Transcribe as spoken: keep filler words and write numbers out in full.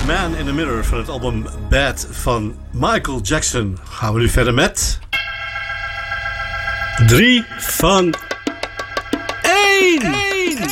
Man in the Mirror van het album Bad van Michael Jackson. Gaan we nu verder met... Drie van één!